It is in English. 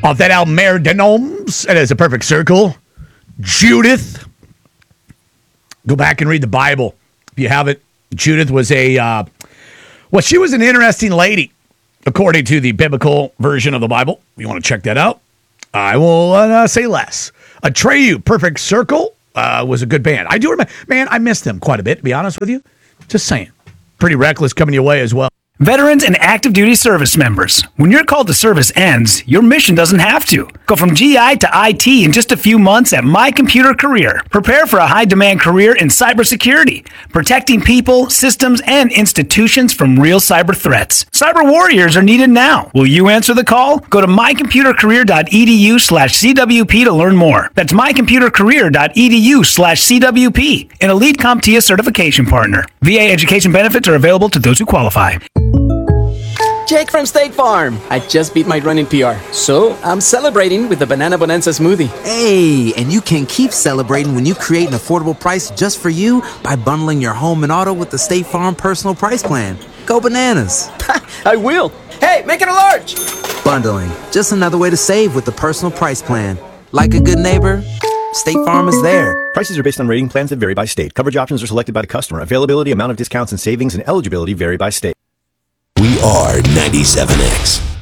Off that album, Mare de Noms, it is a perfect circle. Judith. Go back and read the Bible if you haven't. Judith was she was an interesting lady, according to the biblical version of the Bible. If you want to check that out, I will say less. Atreyu, Perfect Circle, was a good band. I do remember, man, I missed them quite a bit, to be honest with you. Just saying. Pretty Reckless coming your way as well. Veterans and active duty service members, when your call to service ends, your mission doesn't have to. Go from GI to IT in just a few months at My Computer Career. Prepare for a high-demand career in cybersecurity, protecting people, systems, and institutions from real cyber threats. Cyber warriors are needed now. Will you answer the call? Go to mycomputercareer.edu/CWP to learn more. That's mycomputercareer.edu/CWP, an elite CompTIA certification partner. VA education benefits are available to those who qualify. Jake from State Farm. I just beat my running PR, so I'm celebrating with the Banana Bonanza smoothie. Hey, and you can keep celebrating when you create an affordable price just for you by bundling your home and auto with the State Farm Personal Price Plan. Go bananas. I will. Hey, make it a large. Bundling, just another way to save with the Personal Price Plan. Like a good neighbor, State Farm is there. Prices are based on rating plans that vary by state. Coverage options are selected by the customer. Availability, amount of discounts and savings, and eligibility vary by state. We are 97X.